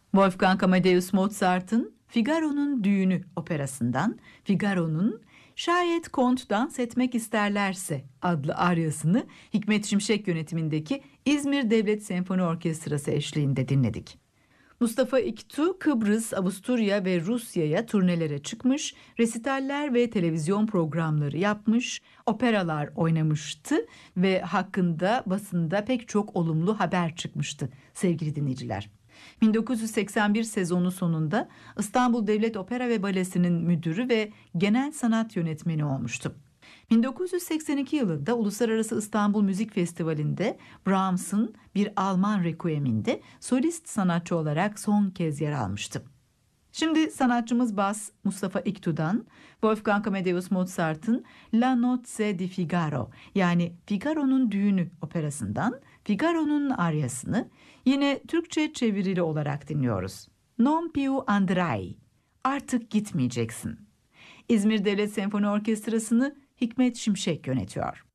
Wolfgang Amadeus Mozart'ın Figaro'nun Düğünü operasından Figaro'nun "Şayet Kont dans etmek isterlerse" adlı aryasını Hikmet Şimşek yönetimindeki İzmir Devlet Senfoni Orkestrası eşliğinde dinledik. Mustafa İktu, Kıbrıs, Avusturya ve Rusya'ya turnelere çıkmış, resitaller ve televizyon programları yapmış, operalar oynamıştı ve hakkında basında pek çok olumlu haber çıkmıştı sevgili dinleyiciler. 1981 sezonu sonunda İstanbul Devlet Opera ve Balesi'nin müdürü ve genel sanat yönetmeni olmuştu. 1982 yılında Uluslararası İstanbul Müzik Festivali'nde Brahms'ın Bir Alman Requiem'inde solist sanatçı olarak son kez yer almıştı. Şimdi sanatçımız Bas Mustafa İktu'dan Wolfgang Amadeus Mozart'ın La Nozze di Figaro yani Figaro'nun Düğünü operasından Figaro'nun aryasını yine Türkçe çevirili olarak dinliyoruz. Non più andrai, artık gitmeyeceksin. İzmir Devlet Senfoni Orkestrası'nı Hikmet Şimşek yönetiyor.